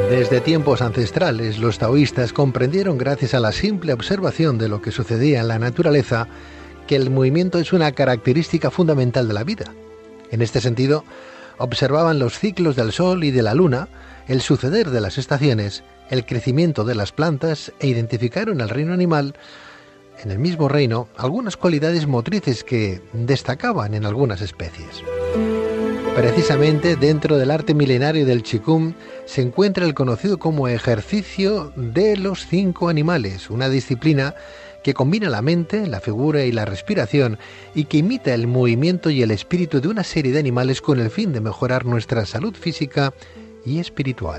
Desde tiempos ancestrales, los taoístas comprendieron, gracias a la simple observación de lo que sucedía en la naturaleza, que el movimiento es una característica fundamental de la vida. En este sentido, observaban los ciclos del sol y de la luna, el suceder de las estaciones, el crecimiento de las plantas e identificaron en el reino animal, en el mismo reino, algunas cualidades motrices que destacaban en algunas especies. Precisamente dentro del arte milenario del Qigong se encuentra el conocido como ejercicio de los 5 animales, una disciplina que combina la mente, la figura y la respiración y que imita el movimiento y el espíritu de una serie de animales con el fin de mejorar nuestra salud física y espiritual.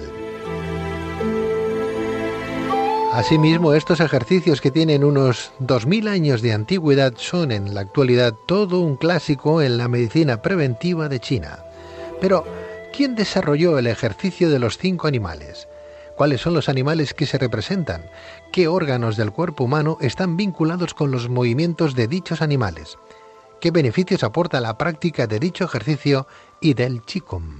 Asimismo, estos ejercicios, que tienen unos 2000 años de antigüedad, son en la actualidad todo un clásico en la medicina preventiva de China. Pero, ¿quién desarrolló el ejercicio de los 5 animales? ¿Cuáles son los animales que se representan? ¿Qué órganos del cuerpo humano están vinculados con los movimientos de dichos animales? ¿Qué beneficios aporta la práctica de dicho ejercicio y del Qigong?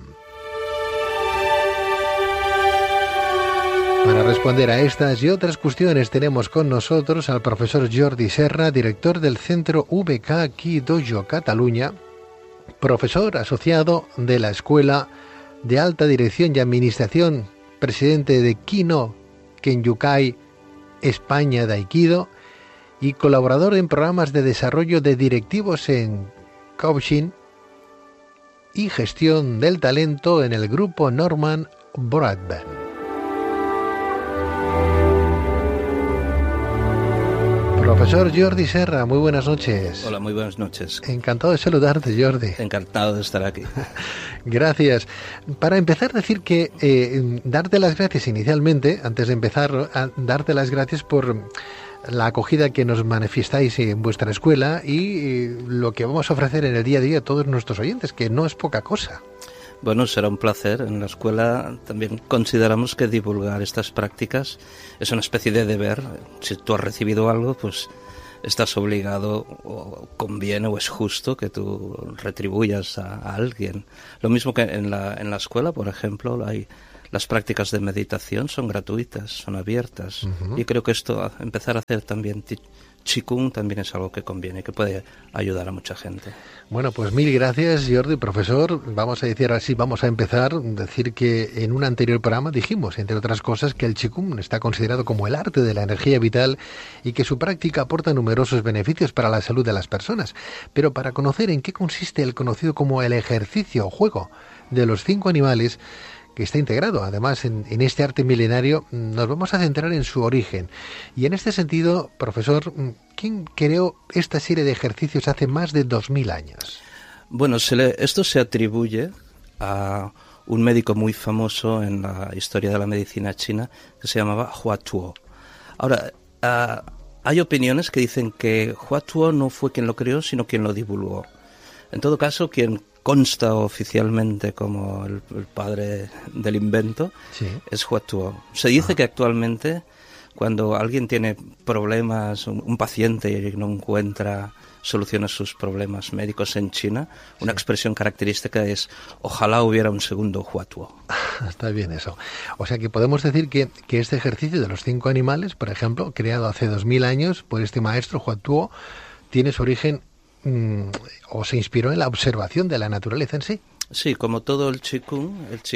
Para responder a estas y otras cuestiones tenemos con nosotros al profesor Jordi Serra, director del Centro VK Qi Dojo Cataluña, profesor asociado de la Escuela de Alta Dirección y Administración, presidente de Kino Kenyukai España de Aikido y colaborador en programas de desarrollo de directivos en coaching y gestión del talento en el grupo Norman Broadband. Profesor Jordi Serra, muy buenas noches. Hola, muy buenas noches. Encantado de saludarte, Jordi. Encantado de estar aquí. Gracias. Para empezar, decir que darte las gracias inicialmente, antes de empezar, darte las gracias por la acogida que nos manifestáis en vuestra escuela y lo que vamos a ofrecer en el día a día a todos nuestros oyentes, que no es poca cosa. Bueno, será un placer. En la escuela también consideramos que divulgar estas prácticas es una especie de deber. Si tú has recibido algo, pues estás obligado, o conviene o es justo que tú retribuyas a alguien. Lo mismo que en la escuela, por ejemplo, las prácticas de meditación son gratuitas, son abiertas. Uh-huh. Y creo que empezar a hacer también Qigong también es algo que conviene, que puede ayudar a mucha gente. Bueno, pues mil gracias, Jordi, profesor. Vamos a decir así, vamos a empezar. Decir que en un anterior programa dijimos, entre otras cosas, que el Qigong está considerado como el arte de la energía vital y que su práctica aporta numerosos beneficios para la salud de las personas. Pero para conocer en qué consiste el conocido como el ejercicio o juego de los 5 animales, que está integrado además en este arte milenario, nos vamos a centrar en su origen. Y en este sentido, profesor, ¿quién creó esta serie de ejercicios hace más de 2000 años? Bueno, esto se atribuye a un médico muy famoso en la historia de la medicina china que se llamaba Hua Tuo. Ahora, hay opiniones que dicen que Hua Tuo no fue quien lo creó, sino quien lo divulgó. En todo caso, quien consta oficialmente como el padre del invento, sí, es Hua Tuo. Se dice que actualmente, cuando alguien tiene problemas, un paciente y no encuentra solución a sus problemas médicos en China, una expresión característica es: ojalá hubiera un segundo Hua Tuo. Está bien eso. O sea que podemos decir que este ejercicio de los 5 animales, por ejemplo, creado hace 2000 años por este maestro Hua Tuo, tiene su origen o se inspiró en la observación de la naturaleza en sí. Sí, como todo el Qigong,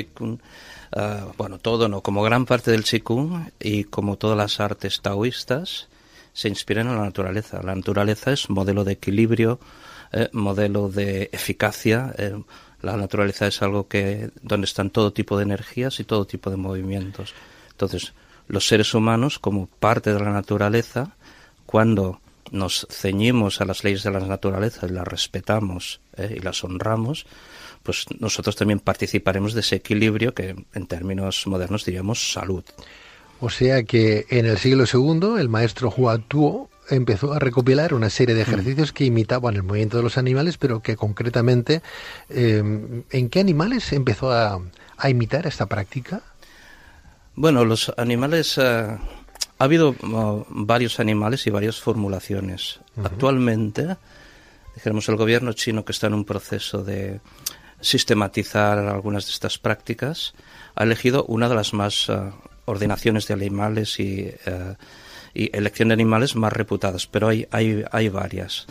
bueno, todo no, como gran parte del Qigong y como todas las artes taoístas, se inspiran en la naturaleza. La naturaleza es modelo de equilibrio, modelo de eficacia. La naturaleza es algo donde están todo tipo de energías y todo tipo de movimientos. Entonces, los seres humanos, como parte de la naturaleza, cuando nos ceñimos a las leyes de la naturaleza y las respetamos y las honramos, pues nosotros también participaremos de ese equilibrio que en términos modernos diríamos salud. O sea que en el siglo II el maestro Hua Tuo empezó a recopilar una serie de ejercicios que imitaban el movimiento de los animales, pero que concretamente, ¿en qué animales empezó a imitar esta práctica? Bueno, los animales... Ha habido varios animales y varias formulaciones. Uh-huh. Actualmente, dijéramos, el gobierno chino, que está en un proceso de sistematizar algunas de estas prácticas, ha elegido una de las más ordenaciones de animales y elección de animales más reputadas, pero hay varias.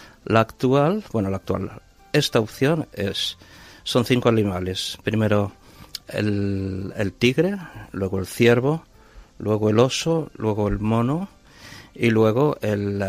Esta opción son 5 animales. Primero el tigre, luego el ciervo, luego el oso, luego el mono y luego el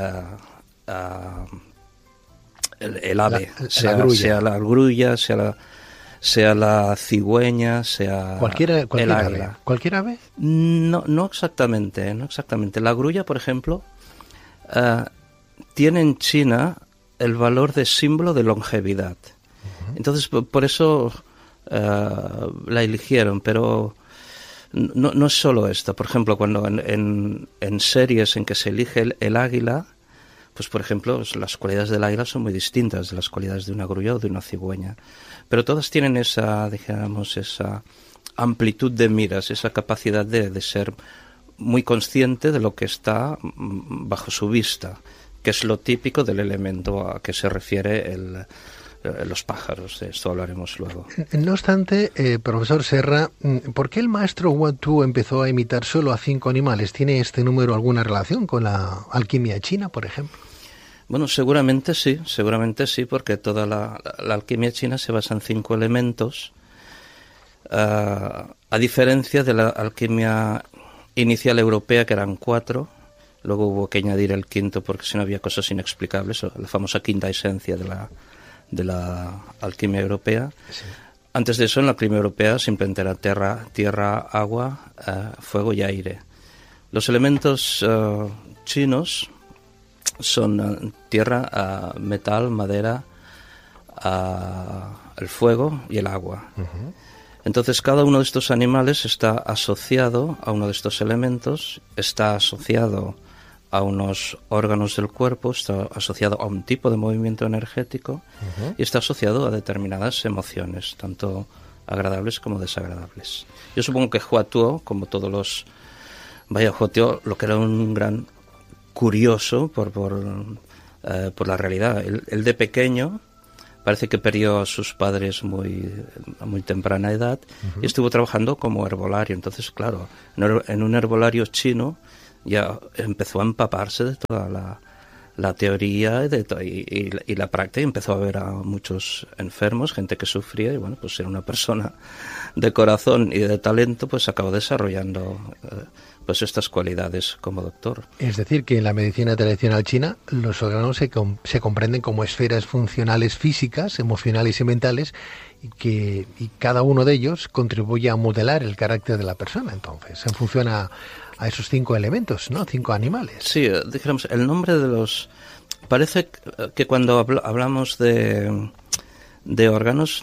ave, sea la grulla, sea la cigüeña, sea el águila. ¿Cualquier ave? No exactamente. La grulla, por ejemplo, tiene en China el valor de símbolo de longevidad. Uh-huh. Entonces, por eso la eligieron, pero no es solo esto. Por ejemplo, cuando en series en que se elige el águila, pues por ejemplo, las cualidades del águila son muy distintas de las cualidades de una grulla o de una cigüeña. Pero todas tienen esa amplitud de miras, esa capacidad de ser muy consciente de lo que está bajo su vista, que es lo típico del elemento a que se refiere los pájaros. De esto hablaremos luego. No obstante, profesor Serra, ¿por qué el maestro Hua Tuo empezó a imitar solo a 5 animales? ¿Tiene este número alguna relación con la alquimia china, por ejemplo? Bueno, seguramente sí, porque toda la alquimia china se basa en 5 elementos, a diferencia de la alquimia inicial europea, que eran 4, luego hubo que añadir el 5 porque si no había cosas inexplicables, la famosa quinta esencia de la alquimia europea. Sí. Antes de eso, en la alquimia europea simplemente era tierra, agua, fuego y aire. Los elementos chinos son tierra, metal, madera, el fuego y el agua. Uh-huh. Entonces cada uno de estos animales está asociado a uno de estos elementos, está asociado a unos órganos del cuerpo, está asociado a un tipo de movimiento energético. Uh-huh. Y está asociado a determinadas emociones, tanto agradables como desagradables. Yo supongo que Hua Tuo, como todos los... Hua Tuo, lo que era un gran curioso por la realidad. Él de pequeño parece que perdió a sus padres a muy temprana edad. Uh-huh. Y estuvo trabajando como herbolario. Entonces, claro, en un herbolario chino ya empezó a empaparse de toda la teoría y la práctica, y empezó a ver a muchos enfermos, gente que sufría, y bueno, pues era una persona de corazón y de talento, pues acabó desarrollando pues estas cualidades como doctor. Es decir, que en la medicina tradicional china los órganos se comprenden como esferas funcionales físicas, emocionales y mentales, y cada uno de ellos contribuye a modelar el carácter de la persona, entonces, en función a esos 5 elementos, ¿no? 5 animales. Sí, dijéramos, el nombre de los... Parece que cuando hablamos de órganos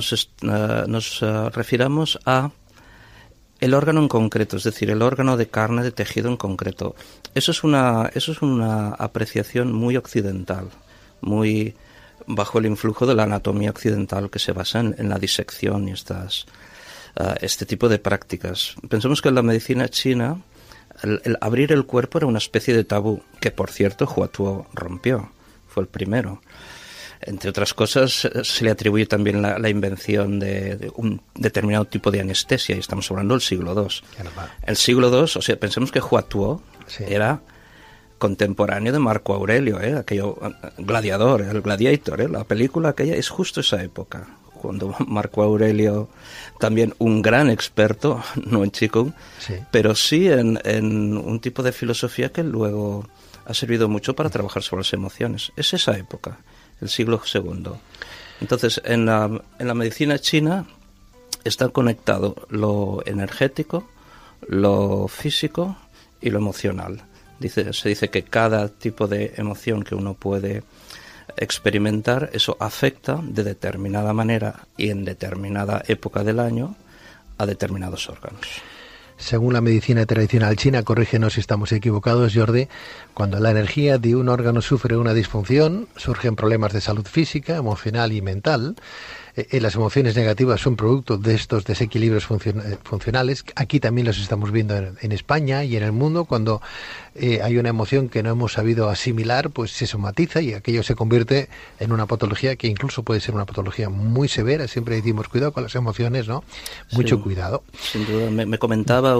nos refiramos a el órgano en concreto, es decir, el órgano de carne, de tejido en concreto. Eso es una apreciación muy occidental, muy bajo el influjo de la anatomía occidental, que se basa en la disección y este tipo de prácticas. Pensamos que en la medicina china el abrir el cuerpo era una especie de tabú, que por cierto Hua Tuo rompió, fue el primero. Entre otras cosas, se le atribuye también la invención de un determinado tipo de anestesia, y estamos hablando del siglo II. El siglo II, o sea, pensemos que Hua Tuo era contemporáneo de Marco Aurelio, aquello gladiador, el Gladiator, la película aquella es justo esa época, cuando Marco Aurelio, también un gran experto, no en Qigong, pero sí en un tipo de filosofía que luego ha servido mucho para trabajar sobre las emociones. Es esa época, el siglo II. Entonces, en la medicina china está conectado lo energético, lo físico y lo emocional. Se dice que cada tipo de emoción que uno puede experimentar, eso afecta de determinada manera y en determinada época del año a determinados órganos. Según la medicina tradicional china, corrígenos si estamos equivocados, Jordi, cuando la energía de un órgano sufre una disfunción, surgen problemas de salud física, emocional y mental. las emociones negativas son producto de estos desequilibrios funcionales. Aquí también los estamos viendo en España y en el mundo. Cuando hay una emoción que no hemos sabido asimilar, pues se somatiza y aquello se convierte en una patología que incluso puede ser una patología muy severa. Siempre decimos cuidado con las emociones, ¿no? Mucho cuidado. Sin duda. Me comentaba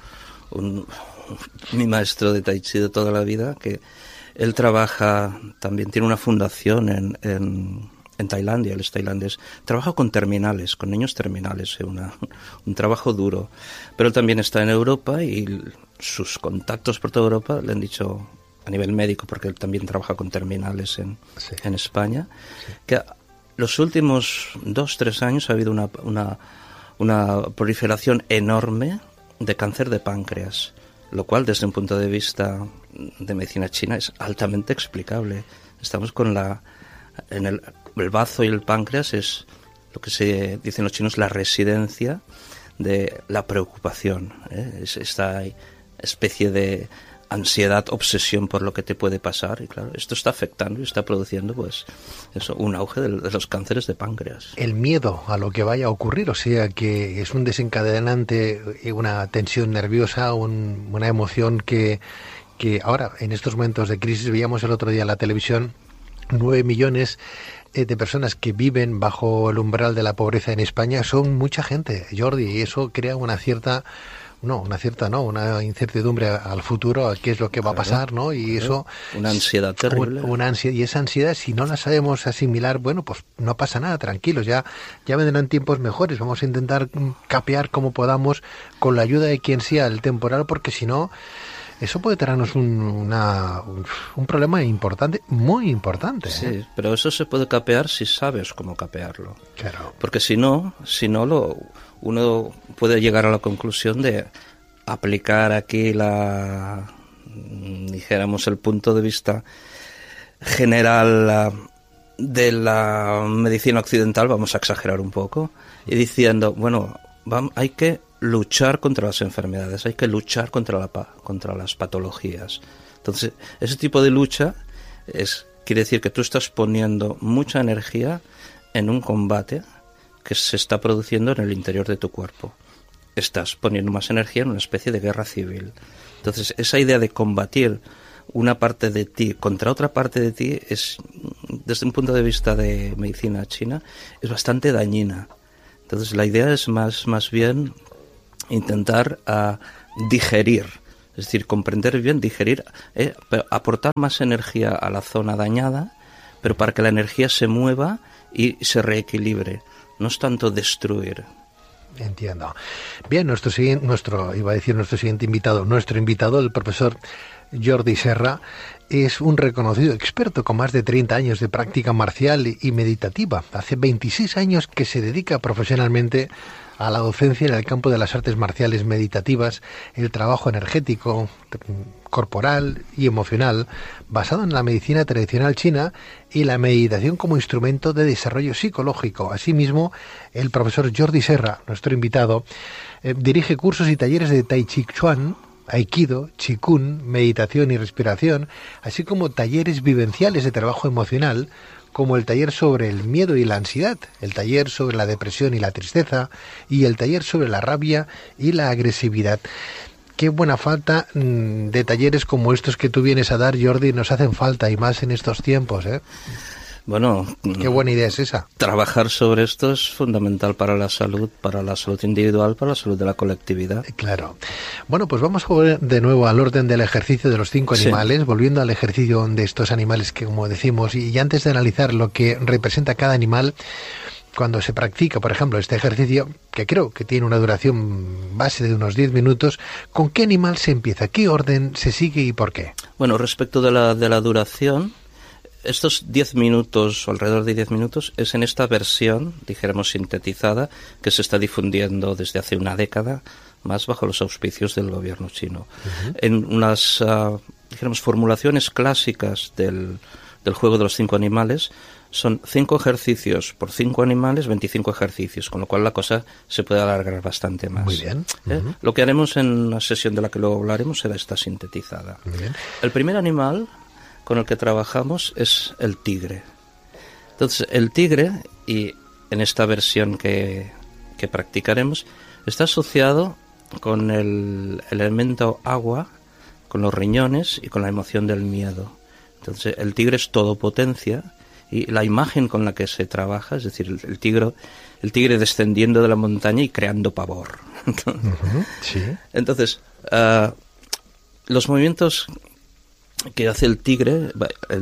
mi maestro de Tai Chi de toda la vida que él trabaja, también tiene una fundación en Tailandia, él es tailandés, trabaja con terminales, con niños terminales, un trabajo duro, pero él también está en Europa y sus contactos por toda Europa le han dicho, a nivel médico, porque él también trabaja con terminales en España, que los últimos 2-3 años ha habido una proliferación enorme de cáncer de páncreas, lo cual desde un punto de vista de medicina china es altamente explicable. Estamos con el bazo y el páncreas es lo que se dicen los chinos la residencia de la preocupación, es esta especie de ansiedad, obsesión por lo que te puede pasar, y claro, esto está afectando y está produciendo pues eso, un auge de los cánceres de páncreas. El miedo a lo que vaya a ocurrir, o sea que es un desencadenante, una tensión nerviosa, una emoción que ahora en estos momentos de crisis, veíamos el otro día en la televisión 9 millones de personas que viven bajo el umbral de la pobreza en España. Son mucha gente, Jordi, y eso crea una incertidumbre al futuro, a qué es lo que va a pasar, ¿no? Y eso, una ansiedad terrible. Y esa ansiedad, si no la sabemos asimilar, bueno, pues no pasa nada, tranquilos, ya vendrán tiempos mejores. Vamos a intentar capear como podamos con la ayuda de quien sea el temporal, porque si no, eso puede traernos un problema importante, muy importante. Sí, pero eso se puede capear si sabes cómo capearlo. Claro. Porque si no uno puede llegar a la conclusión de aplicar aquí dijéramos, el punto de vista general de la medicina occidental, vamos a exagerar un poco, y diciendo, bueno, hay que luchar contra las enfermedades, hay que luchar contra las patologías. Entonces, ese tipo de lucha quiere decir que tú estás poniendo mucha energía en un combate que se está produciendo en el interior de tu cuerpo. Estás poniendo más energía en una especie de guerra civil. Entonces, esa idea de combatir una parte de ti contra otra parte de ti es, desde un punto de vista de medicina china, es bastante dañina. Entonces, la idea es más bien intentar digerir, es decir, comprender bien, digerir, aportar más energía a la zona dañada, pero para que la energía se mueva y se reequilibre. No es tanto destruir. Entiendo. Bien, nuestro siguiente invitado, el profesor Jordi Serra, es un reconocido experto con más de 30 años de práctica marcial y meditativa. Hace 26 años que se dedica profesionalmente a la docencia en el campo de las artes marciales meditativas, el trabajo energético, corporal y emocional, basado en la medicina tradicional china y la meditación como instrumento de desarrollo psicológico. Asimismo, el profesor Jordi Serra, nuestro invitado, dirige cursos y talleres de Tai Chi Chuan, Aikido, Qigong, meditación y respiración, así como talleres vivenciales de trabajo emocional, como el taller sobre el miedo y la ansiedad, el taller sobre la depresión y la tristeza, y el taller sobre la rabia y la agresividad. Qué buena falta de talleres como estos que tú vienes a dar, Jordi, nos hacen falta, y más en estos tiempos, ¿eh? Bueno, qué buena idea es esa. Trabajar sobre esto es fundamental para la salud individual, para la salud de la colectividad. Claro. Bueno, pues vamos a volver de nuevo al orden del ejercicio de los 5 animales, volviendo al ejercicio de estos animales que, como decimos, y antes de analizar lo que representa cada animal, cuando se practica, por ejemplo, este ejercicio, que creo que tiene una duración base de unos 10 minutos, ¿con qué animal se empieza? ¿Qué orden se sigue y por qué? Bueno, respecto de la duración, estos 10 minutos, o alrededor de 10 minutos, es en esta versión, dijéramos, sintetizada, que se está difundiendo desde hace una década, más bajo los auspicios del gobierno chino. Uh-huh. En unas, dijéramos, formulaciones clásicas del juego de los 5 animales, son 5 ejercicios por 5 animales, 25 ejercicios, con lo cual la cosa se puede alargar bastante más. Muy bien. Uh-huh. Lo que haremos en una sesión de la que luego hablaremos será esta sintetizada. Muy bien. El primer animal con el que trabajamos es el tigre. Entonces, el tigre, y en esta versión que practicaremos, está asociado con el elemento agua, con los riñones y con la emoción del miedo. Entonces el tigre es todo potencia, y la imagen con la que se trabaja, es decir, el tigre descendiendo de la montaña y creando pavor. Sí. Entonces, los movimientos que hace el tigre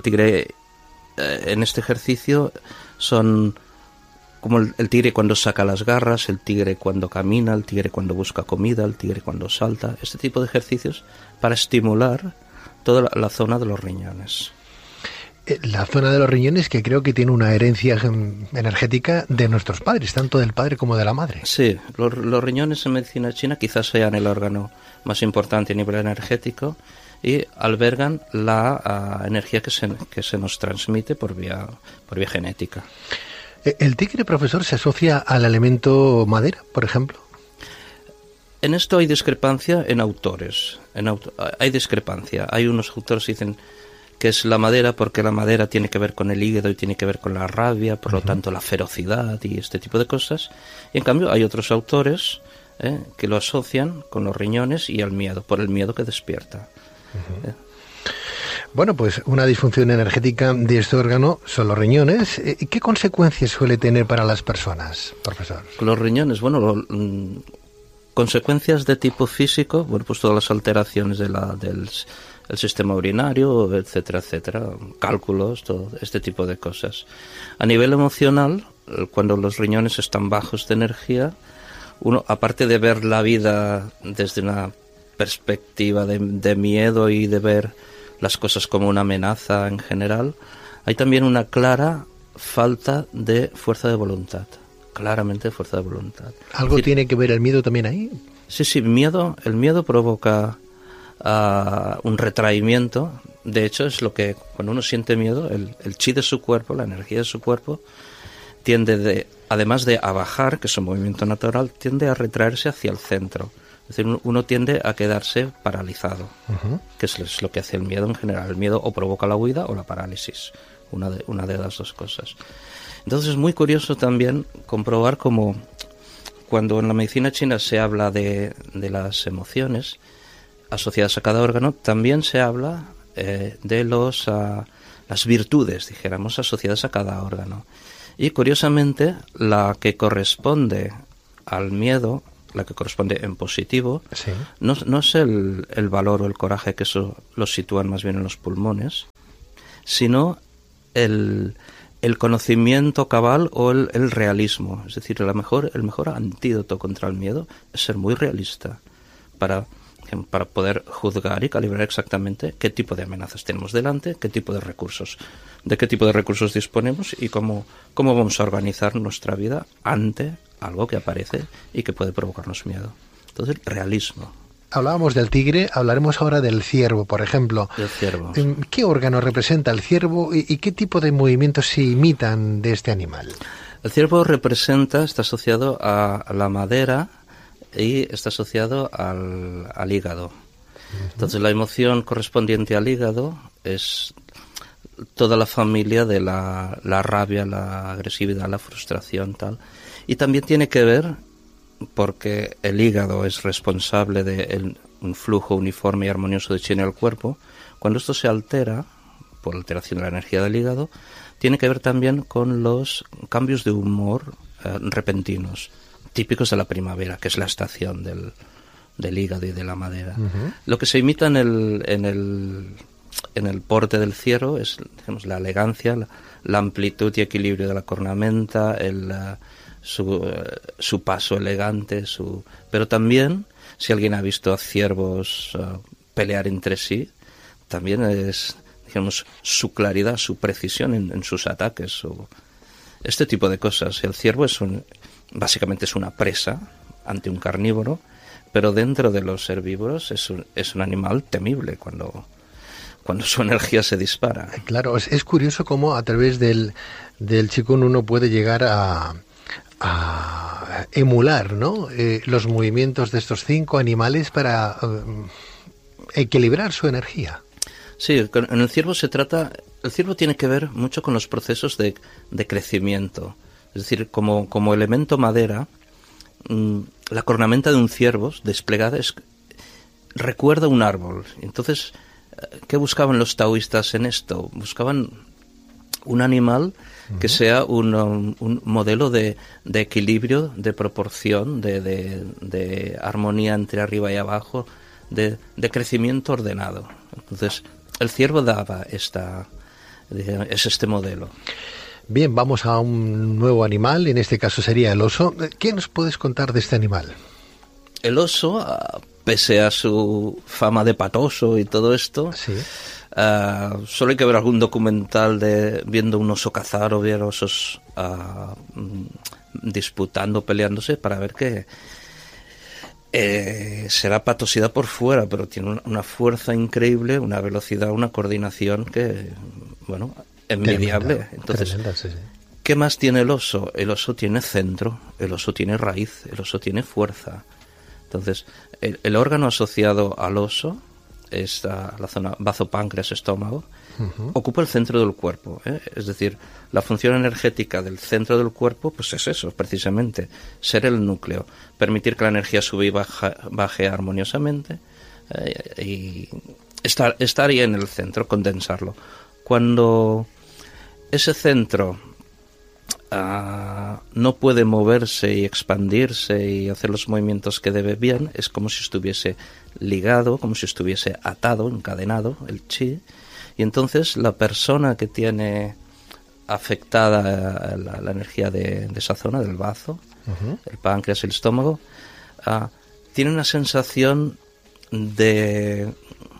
en este ejercicio son como el tigre cuando saca las garras, el tigre cuando camina, el tigre cuando busca comida, el tigre cuando salta, este tipo de ejercicios para estimular toda la zona de los riñones. La zona de los riñones, que creo que tiene una herencia energética de nuestros padres, tanto del padre como de la madre. Sí, los riñones en medicina china quizás sean el órgano más importante a nivel energético y albergan la energía que se nos transmite por vía genética. ¿El tigre, profesor, se asocia al elemento madera, por ejemplo? En esto hay discrepancia en autores. Hay discrepancia. Hay unos autores que dicen que es la madera porque la madera tiene que ver con el hígado y tiene que ver con la rabia, por lo tanto la ferocidad y este tipo de cosas. Y en cambio hay otros autores que lo asocian con los riñones y al miedo, por el miedo que despierta. Bueno, pues una disfunción energética de este órgano son los riñones. ¿Qué consecuencias suele tener para las personas, profesor? Los riñones, bueno, consecuencias de tipo físico, bueno, pues todas las alteraciones del el sistema urinario, etcétera, etcétera, cálculos, todo este tipo de cosas. A nivel emocional, cuando los riñones están bajos de energía, uno, aparte de ver la vida desde una perspectiva de miedo y de ver las cosas como una amenaza en general, hay también una clara falta de fuerza de voluntad, claramente fuerza de voluntad. ¿Algo tiene que ver el miedo también ahí? Sí, el miedo provoca un retraimiento. De hecho, es lo que cuando uno siente miedo, el chi de su cuerpo, la energía de su cuerpo, tiende además de a bajar, que es un movimiento natural, tiende a retraerse hacia el centro. Es decir, uno tiende a quedarse paralizado, que es lo que hace el miedo en general. El miedo o provoca la huida o la parálisis, una de las dos cosas. Entonces es muy curioso también comprobar cómo cuando en la medicina china se habla de las emociones asociadas a cada órgano, también se habla de las virtudes, dijéramos, asociadas a cada órgano. Y curiosamente, la que corresponde al miedo, la que corresponde en positivo, sí, no es el valor o el coraje, que eso lo sitúan más bien en los pulmones, sino el conocimiento cabal o el realismo. Es decir, el mejor antídoto contra el miedo es ser muy realista para poder juzgar y calibrar exactamente qué tipo de amenazas tenemos delante, de qué tipo de recursos disponemos y cómo vamos a organizar nuestra vida ante algo que aparece y que puede provocarnos miedo. Entonces, realismo. Hablábamos del tigre, hablaremos ahora del ciervo, por ejemplo. Del ciervo. ¿Qué órgano representa el ciervo y qué tipo de movimientos se imitan de este animal? El ciervo está asociado a la madera y está asociado al hígado. Entonces la emoción correspondiente al hígado es toda la familia de la rabia, la agresividad, la frustración, tal. Y también tiene que ver, porque el hígado es responsable de un flujo uniforme y armonioso de chi en el cuerpo. Cuando esto se altera, por alteración de la energía del hígado, tiene que ver también con los cambios de humor repentinos, típicos de la primavera, que es la estación del hígado y de la madera. Lo que se imita en el porte del ciervo es, digamos, la elegancia, la amplitud y equilibrio de la cornamenta, su paso elegante, pero también, si alguien ha visto a ciervos pelear entre sí, también es, digamos, su claridad, su precisión en sus ataques, este tipo de cosas. El ciervo básicamente es una presa ante un carnívoro, pero dentro de los herbívoros es un animal temible cuando su energía se dispara. Claro, es curioso cómo a través del Qigong uno puede llegar a emular, ¿no? Los movimientos de estos 5 animales para equilibrar su energía. Sí, en el ciervo el ciervo tiene que ver mucho con los procesos de crecimiento. Es Es decir, como elemento madera, la cornamenta de un ciervo desplegada recuerda un árbol. Entonces, ¿qué buscaban los taoístas en esto? Buscaban un animal que sea un modelo de equilibrio, de proporción, de armonía entre arriba y abajo, de crecimiento ordenado. Entonces, el ciervo daba es este modelo. Bien, vamos a un nuevo animal, en este caso sería el oso. ¿Qué nos puedes contar de este animal? El oso, pese a su fama de patoso y todo esto, sí. Solo hay que ver algún documental viendo un oso cazar o ver osos disputando, peleándose, para ver que será patosidad por fuera, pero tiene una fuerza increíble, una velocidad, una coordinación que, bueno, envidiable. Tremenda, entonces, tremenda, sí. ¿qué más tiene el oso? El oso tiene centro, el oso tiene raíz, el oso tiene fuerza. Entonces, el órgano asociado al oso, la zona bazo, páncreas, estómago, ocupa el centro del cuerpo, ¿eh? Es decir, la función energética del centro del cuerpo, pues es eso, precisamente, ser el núcleo, permitir que la energía sube y baje armoniosamente, y estar ahí en el centro, condensarlo. Cuando ese centro no puede moverse y expandirse y hacer los movimientos que debe bien, es como si estuviese ligado, como si estuviese atado, encadenado, el chi, y entonces la persona que tiene afectada la energía de esa zona, del bazo, el páncreas y el estómago, tiene una sensación de,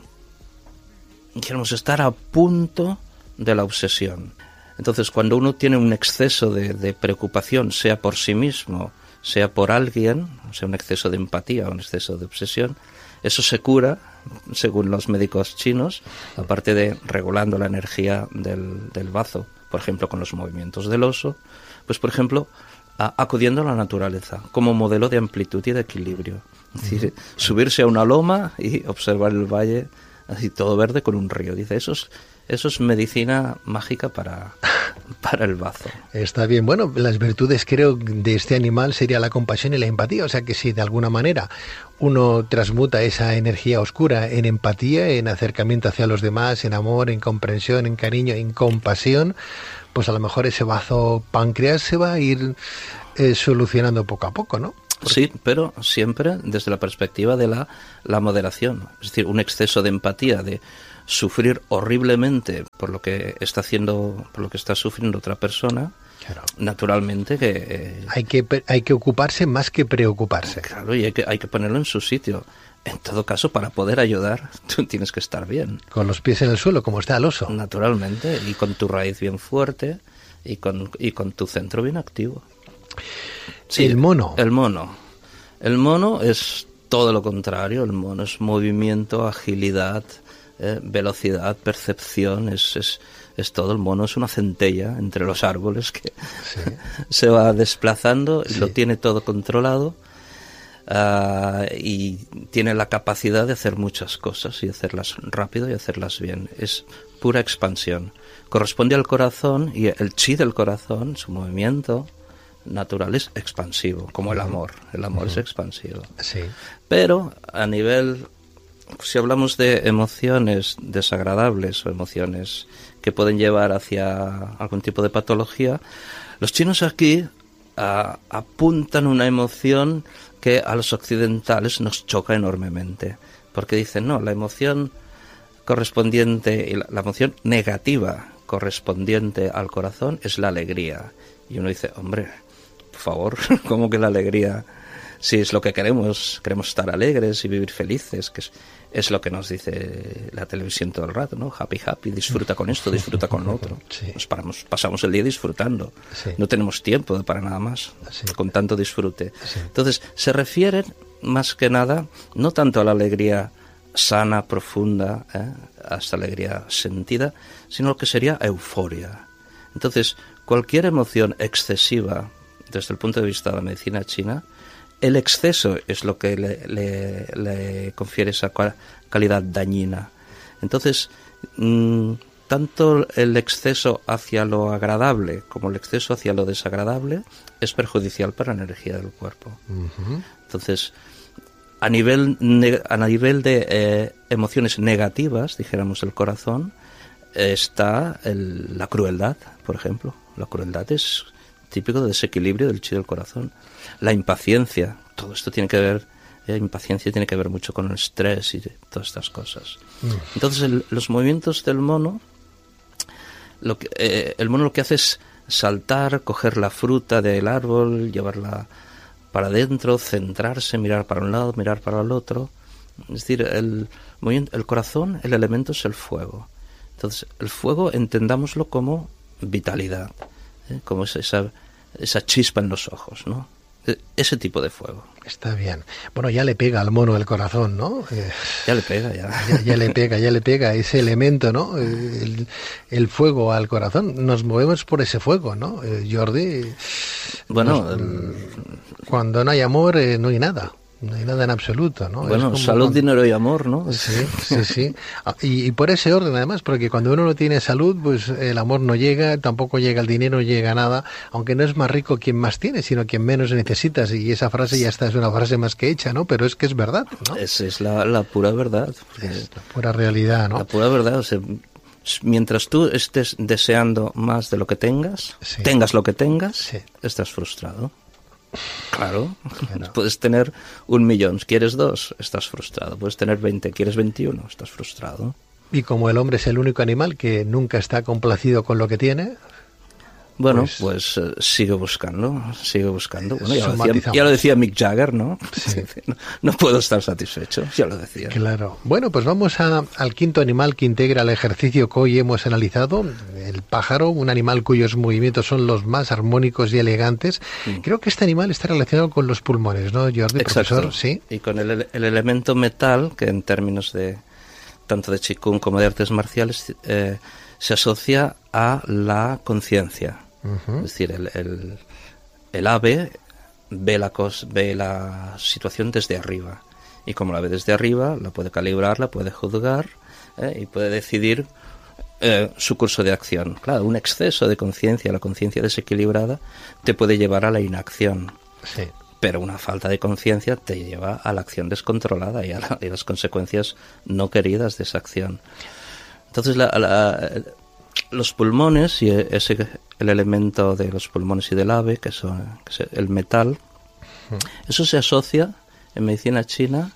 queremos estar a punto de la obsesión. Entonces, cuando uno tiene un exceso de preocupación, sea por sí mismo, sea por alguien, o sea, un exceso de empatía o un exceso de obsesión, eso se cura, según los médicos chinos, aparte de regulando la energía del bazo, por ejemplo, con los movimientos del oso, pues, por ejemplo, acudiendo a la naturaleza como modelo de amplitud y de equilibrio. Es decir, subirse a una loma y observar el valle así todo verde con un río. Dice, eso es medicina mágica para el bazo. Está bien. Bueno, las virtudes, creo, de este animal sería la compasión y la empatía. O sea que si de alguna manera uno transmuta esa energía oscura en empatía, en acercamiento hacia los demás, en amor, en comprensión, en cariño, en compasión, pues a lo mejor ese bazo páncreas se va a ir solucionando poco a poco, ¿no? Sí, pero siempre desde la perspectiva de la moderación. Es decir, un exceso de empatía, de sufrir horriblemente por lo que está haciendo, por lo que está sufriendo otra persona, claro. Naturalmente que hay que ocuparse más que preocuparse. Claro, y hay que ponerlo en su sitio. En todo caso, para poder ayudar, tú tienes que estar bien. Con los pies en el suelo, como está el oso. Naturalmente, y con tu raíz bien fuerte y con tu centro bien activo. Sí, el mono. El mono es todo lo contrario. El mono es movimiento, agilidad, velocidad, percepción, es todo. El mono es una centella entre los árboles que sí. Se va desplazando y sí. Lo tiene todo controlado, y tiene la capacidad de hacer muchas cosas y hacerlas rápido y hacerlas bien. Es pura expansión. Corresponde al corazón, y el chi del corazón, su movimiento natural, es expansivo, como el amor. El amor es expansivo. Sí. Pero a nivel, si hablamos de emociones desagradables o emociones que pueden llevar hacia algún tipo de patología, los chinos aquí apuntan una emoción que a los occidentales nos choca enormemente, porque dicen, no, la emoción correspondiente, la emoción negativa correspondiente al corazón es la alegría. Y uno dice, hombre, por favor, ¿cómo que la alegría? Si es lo que queremos estar alegres y vivir felices, que es lo que nos dice la televisión todo el rato, ¿no? Happy, happy, disfruta con esto, disfruta con lo otro. Sí. Pasamos el día disfrutando. Sí. No tenemos tiempo para nada más, sí. Con tanto disfrute. Sí. Entonces, se refieren más que nada, no tanto a la alegría sana, profunda, a esta alegría sentida, sino lo que sería euforia. Entonces, cualquier emoción excesiva, desde el punto de vista de la medicina china, el exceso es lo que le confiere esa calidad dañina. Entonces, tanto el exceso hacia lo agradable como el exceso hacia lo desagradable es perjudicial para la energía del cuerpo. Uh-huh. Entonces, a nivel de emociones negativas, dijéramos, del corazón, está la crueldad, por ejemplo. La crueldad es típico de desequilibrio del chi del corazón. La impaciencia, todo esto tiene que ver, impaciencia tiene que ver mucho con el estrés y todas estas cosas. Entonces, los movimientos del mono, el mono lo que hace es saltar, coger la fruta del árbol, llevarla para adentro, centrarse, mirar para un lado, mirar para el otro. Es decir, el corazón, el elemento es el fuego. Entonces, el fuego entendámoslo como vitalidad, como esa chispa en los ojos, ¿no? Ese tipo de fuego. Está bien. Bueno, ya le pega al mono el corazón, ¿no? Ya le pega, ya. Ya le pega ese elemento, ¿no? El fuego al corazón. Nos movemos por ese fuego, ¿no, Jordi? Bueno, cuando no hay amor, no hay nada. No hay nada en absoluto, ¿no? Bueno, salud, dinero y amor, ¿no? Sí. Y por ese orden, además, porque cuando uno no tiene salud, pues el amor no llega, tampoco llega el dinero, no llega nada, aunque no es más rico quien más tiene, sino quien menos necesitas. Y esa frase ya está, es una frase más que hecha, ¿no? Pero es que es verdad, ¿no? Es la pura verdad. Es la pura realidad, ¿no? La pura verdad, o sea, mientras tú estés deseando más de lo que tengas, tengas lo que tengas, estás frustrado. Claro. Puedes tener 1 millón, ¿quieres 2? Estás frustrado. Puedes tener 20, ¿quieres 21? Estás frustrado. Y como el hombre es el único animal que nunca está complacido con lo que tiene, bueno, pues sigue buscando. Bueno, ya lo decía Mick Jagger, ¿no? Sí. No puedo estar satisfecho, ya lo decía. Claro. Bueno, pues vamos al quinto animal que integra el ejercicio que hoy hemos analizado, el pájaro, un animal cuyos movimientos son los más armónicos y elegantes. Creo que este animal está relacionado con los pulmones, ¿no, Jordi, exacto. Profesor? Sí. Y con el elemento metal, que en términos de tanto de Qigong como de artes marciales se asocia a la conciencia. Uh-huh. Es decir, el ave ve la situación desde arriba, y como la ve desde arriba, la puede calibrar, la puede juzgar y puede decidir su curso de acción. Claro, un exceso de conciencia, la conciencia desequilibrada, te puede llevar a la inacción. Sí. Pero una falta de conciencia te lleva a la acción descontrolada y a las consecuencias no queridas de esa acción. Entonces, los pulmones y el elemento de los pulmones y del ave, que es el metal, eso se asocia en medicina china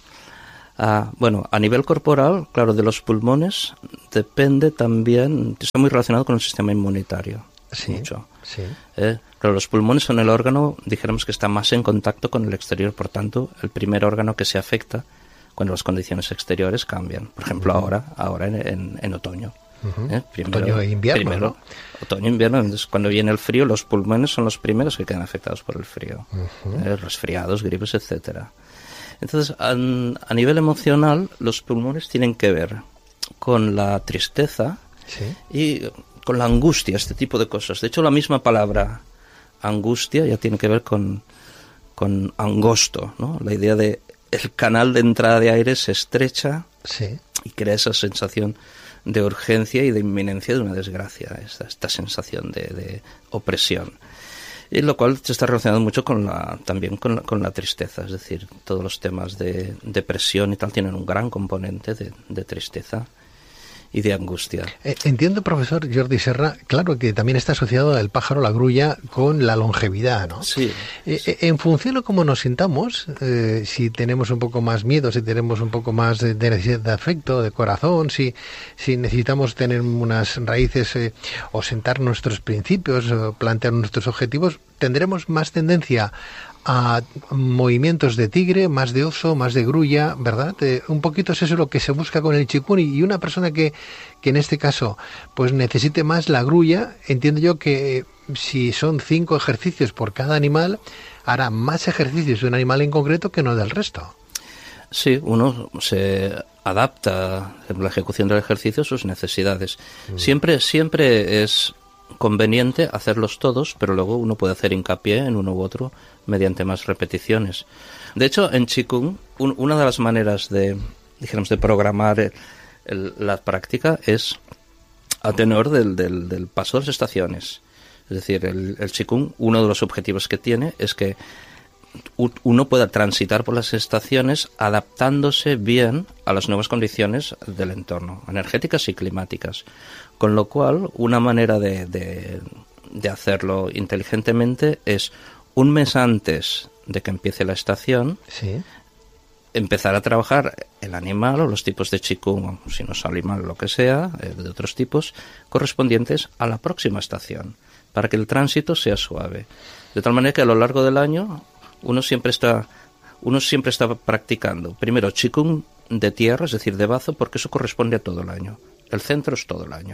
a nivel corporal, claro, de los pulmones depende también, está muy relacionado con el sistema inmunitario. Sí, mucho. Sí. Pero los pulmones son el órgano, dijéramos, que está más en contacto con el exterior, por tanto, el primer órgano que se afecta cuando las condiciones exteriores cambian. Por ejemplo, ahora en otoño. Otoño e invierno, ¿no? Otoño e invierno, entonces cuando viene el frío, los pulmones son los primeros que quedan afectados por el frío. Resfriados, gripes, etcétera. Entonces, a nivel emocional, los pulmones tienen que ver con la tristeza y con la angustia, este tipo de cosas. De hecho, la misma palabra angustia ya tiene que ver con angosto, ¿no? La idea de el canal de entrada de aire se estrecha y crea esa sensación de urgencia y de inminencia de una desgracia, esta sensación de opresión. Y lo cual se está relacionado mucho también con la tristeza, es decir, todos los temas de depresión y tal tienen un gran componente de tristeza y de angustia. Entiendo, profesor Jordi Serra, claro que también está asociado el pájaro, la grulla, con la longevidad, ¿no? Sí. En función de cómo nos sintamos, si tenemos un poco más miedo, si tenemos un poco más de necesidad de afecto, de corazón, si necesitamos tener unas raíces o sentar nuestros principios, o plantear nuestros objetivos, tendremos más tendencia a movimientos de tigre, más de oso, más de grulla, ¿verdad? Un poquito es eso lo que se busca con el Qigong, y una persona que en este caso pues necesite más la grulla, entiendo yo que si son 5 ejercicios por cada animal, hará más ejercicios de un animal en concreto que no del resto. Sí, uno se adapta en la ejecución del ejercicio a sus necesidades. Siempre es conveniente hacerlos todos, pero luego uno puede hacer hincapié en uno u otro mediante más repeticiones. De hecho, en Qigong, una de las maneras de programar la práctica es a tenor del paso de las estaciones. Es decir, el Qigong, uno de los objetivos que tiene es que uno pueda transitar por las estaciones adaptándose bien a las nuevas condiciones del entorno, energéticas y climáticas. Con lo cual, una manera de hacerlo inteligentemente es un mes antes de que empiece la estación, sí, empezar a trabajar el animal o los tipos de Qigong, si no es animal, lo que sea, de otros tipos, correspondientes a la próxima estación, para que el tránsito sea suave. De tal manera que a lo largo del año uno siempre está practicando. Primero, Qigong de tierra, es decir, de bazo, porque eso corresponde a todo el año. El centro es todo el año.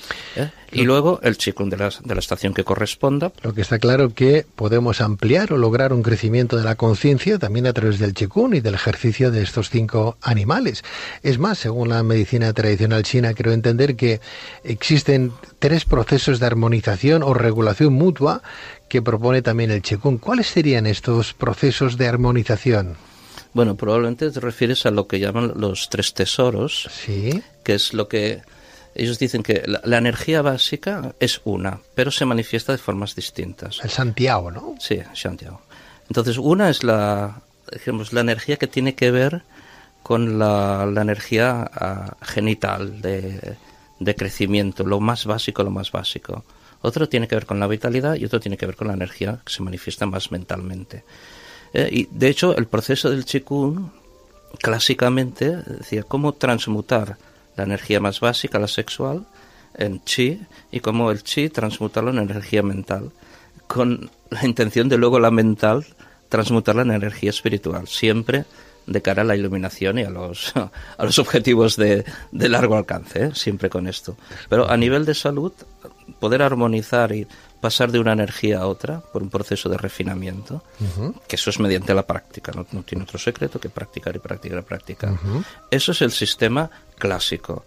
Y luego el Qigong de la estación que corresponda. Lo que está claro que podemos ampliar o lograr un crecimiento de la conciencia también a través del Qigong y del ejercicio de estos 5 animales. Es más, según la medicina tradicional china, creo entender que existen 3 procesos de armonización o regulación mutua que propone también el Qigong. ¿Cuáles serían estos procesos de armonización? Bueno, probablemente te refieres a lo que llaman los 3 tesoros, sí, que es lo que ellos dicen que la energía básica es una, pero se manifiesta de formas distintas. El Santiago, ¿no? Sí, Santiago. Entonces, una es la energía que tiene que ver con la energía genital de crecimiento, lo más básico. Otro tiene que ver con la vitalidad y otro tiene que ver con la energía que se manifiesta más mentalmente. Y de hecho, el proceso del Qigong, clásicamente, decía cómo transmutar la energía más básica, la sexual, en chi, y cómo el chi transmutarlo en energía mental, con la intención de luego la mental transmutarla en energía espiritual, siempre de cara a la iluminación y a los objetivos de largo alcance, siempre con esto. Pero a nivel de salud, poder armonizar y pasar de una energía a otra por un proceso de refinamiento, que eso es mediante la práctica, no tiene otro secreto que practicar y practicar y practicar. Eso es el sistema clásico.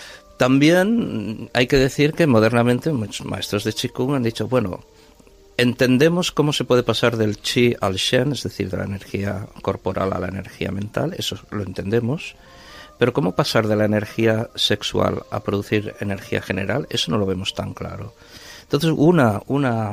También hay que decir que modernamente muchos maestros de Qigong han dicho, bueno, entendemos cómo se puede pasar del Qi al Shen, es decir, de la energía corporal a la energía mental, eso lo entendemos, pero cómo pasar de la energía sexual a producir energía general, eso no lo vemos tan claro. Entonces, una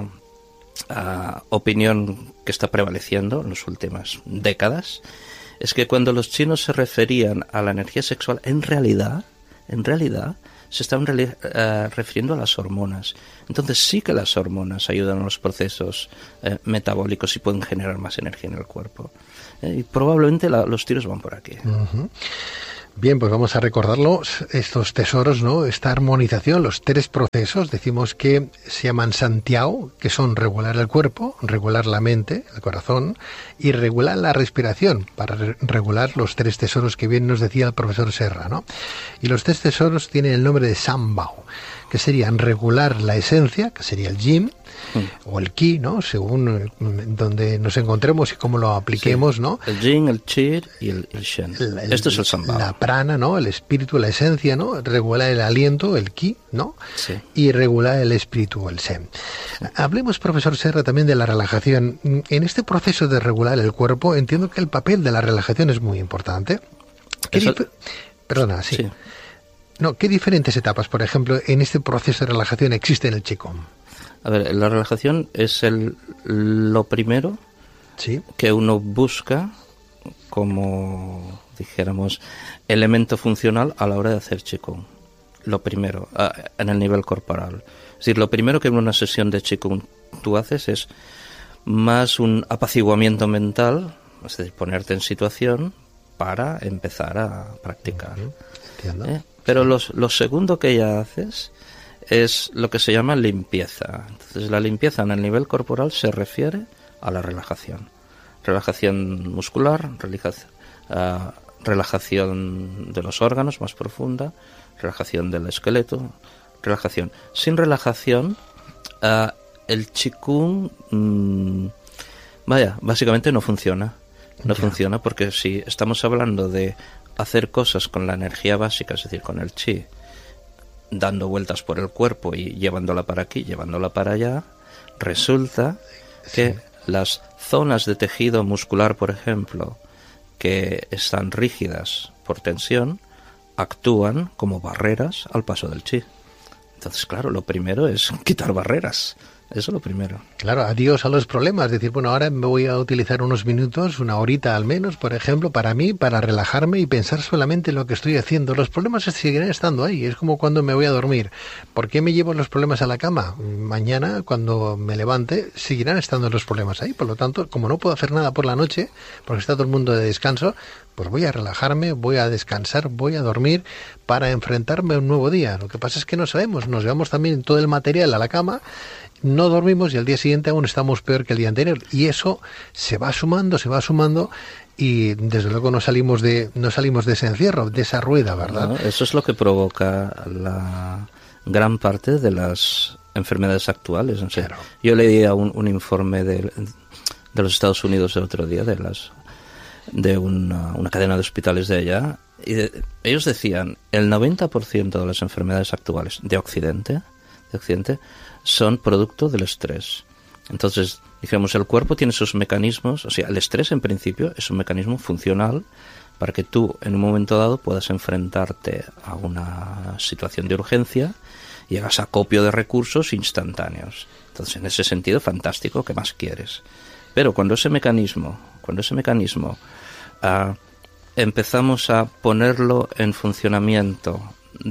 opinión que está prevaleciendo en las últimas décadas es que cuando los chinos se referían a la energía sexual, en realidad se estaban refiriendo a las hormonas. Entonces sí que las hormonas ayudan a los procesos metabólicos y pueden generar más energía en el cuerpo. Y probablemente los tiros van por aquí. Bien, pues vamos a recordarlo, estos tesoros, ¿no? Esta armonización, los 3 procesos, decimos que se llaman Santiago, que son regular el cuerpo, regular la mente, el corazón, y regular la respiración, para regular los 3 tesoros que bien nos decía el profesor Serra, ¿no? Y los 3 tesoros tienen el nombre de Sanbao, que serían regular la esencia, que sería el yin, o el ki, ¿no? Según donde nos encontremos y cómo lo apliquemos, sí, ¿no? El yin, el chi y el shen. Esto es el Sanbao. La prana, ¿no? El espíritu, la esencia, ¿no? Regular el aliento, el ki, ¿no? Sí. Y regular el espíritu, el shen. Sí. Hablemos, profesor Serra, también de la relajación. En este proceso de regular el cuerpo, entiendo que el papel de la relajación es muy importante. Perdona, sí. No, ¿qué diferentes etapas, por ejemplo, en este proceso de relajación existe en el Qigong? A ver, la relajación es lo primero, ¿sí?, que uno busca como, dijéramos, elemento funcional a la hora de hacer Qigong. Lo primero, en el nivel corporal. Es decir, lo primero que en una sesión de Qigong tú haces es más un apaciguamiento mental, es decir, ponerte en situación para empezar a practicar. Entiendo. Pero lo segundo que ya haces es lo que se llama limpieza. Entonces, la limpieza en el nivel corporal se refiere a la relajación. Relajación muscular, relajación de los órganos más profunda, relajación del esqueleto, relajación. Sin relajación, el Qigong, básicamente no funciona. No funciona porque si estamos hablando de hacer cosas con la energía básica, es decir, con el Qi, dando vueltas por el cuerpo y llevándola para aquí, llevándola para allá, resulta que las zonas de tejido muscular, por ejemplo, que están rígidas por tensión, actúan como barreras al paso del Qi. Entonces, claro, lo primero es quitar barreras. Eso es lo primero. Claro, adiós a los problemas. Es decir, bueno, ahora me voy a utilizar unos minutos, una horita al menos, por ejemplo, para mí, para relajarme y pensar solamente en lo que estoy haciendo. Los problemas seguirán estando ahí. Es como cuando me voy a dormir. ¿Por qué me llevo los problemas a la cama? Mañana, cuando me levante, seguirán estando los problemas ahí. Por lo tanto, como no puedo hacer nada por la noche, porque está todo el mundo de descanso, pues voy a relajarme, voy a descansar, voy a dormir para enfrentarme a un nuevo día. Lo que pasa es que no sabemos, nos llevamos también todo el material a la cama, no dormimos y al día siguiente aún estamos peor que el día anterior. Y eso se va sumando y desde luego no salimos de ese encierro, de esa rueda, ¿verdad? No, eso es lo que provoca la gran parte de las enfermedades actuales. No sé, claro. Yo leía un informe de los Estados Unidos el otro día, de una cadena de hospitales de allá, y ellos decían el 90% de las enfermedades actuales de Occidente son producto del estrés. Entonces, dijéramos, el cuerpo tiene sus mecanismos, o sea, el estrés en principio es un mecanismo funcional para que tú en un momento dado puedas enfrentarte a una situación de urgencia y hagas acopio de recursos instantáneos. Entonces, en ese sentido, fantástico, ¿qué más quieres? Pero cuando ese mecanismo empezamos a ponerlo en funcionamiento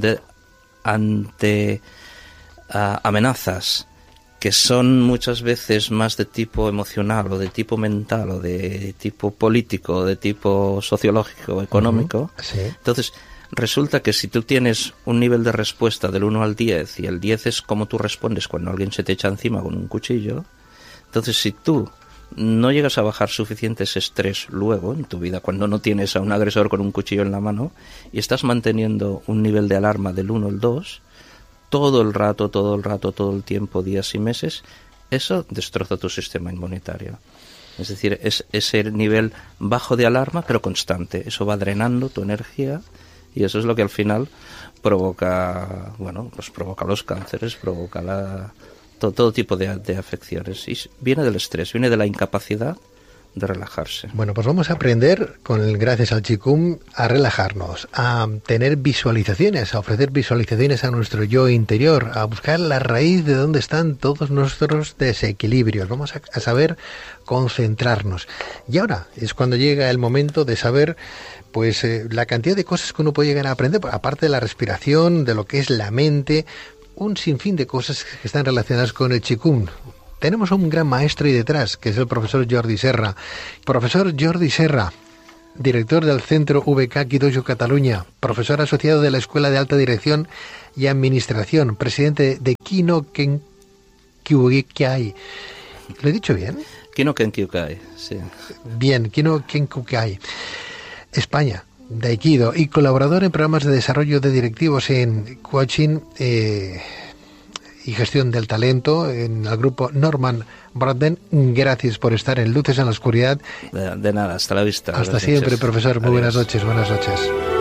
ante amenazas que son muchas veces más de tipo emocional o de tipo mental o de tipo político o de tipo sociológico o económico, sí. Entonces resulta que si tú tienes un nivel de respuesta del 1 al 10 y el 10 es como tú respondes cuando alguien se te echa encima con un cuchillo, entonces si tú no llegas a bajar suficiente ese estrés luego en tu vida, cuando no tienes a un agresor con un cuchillo en la mano y estás manteniendo un nivel de alarma del 1 al 2, todo el tiempo, días y meses, eso destroza tu sistema inmunitario. Es decir, es ese nivel bajo de alarma, pero constante. Eso va drenando tu energía y eso es lo que al final provoca, pues provoca los cánceres, provoca todo tipo de afecciones. Y viene del estrés, viene de la incapacidad de relajarse. Bueno, pues vamos a aprender, gracias al Qigong, a relajarnos, a tener visualizaciones, a ofrecer visualizaciones a nuestro yo interior, a buscar la raíz de dónde están todos nuestros desequilibrios. Vamos a saber concentrarnos. Y ahora es cuando llega el momento de saber pues la cantidad de cosas que uno puede llegar a aprender, aparte de la respiración, de lo que es la mente, un sinfín de cosas que están relacionadas con el Qigong. Tenemos a un gran maestro ahí detrás, que es el profesor Jordi Serra. Profesor Jordi Serra, director del Centro VK Quidojo Cataluña, profesor asociado de la Escuela de Alta Dirección y Administración, presidente de Kino Kenkyukai. ¿Lo he dicho bien? Kino Kenkyukai, sí. Bien, Kino Kenkyukai. España, de Aikido, y colaborador en programas de desarrollo de directivos en coaching y gestión del talento en el grupo Norman Braden. Gracias por estar en Luces en la Oscuridad. De nada, hasta la vista. Hasta siempre, profesor. Muy buenas noches. Buenas noches.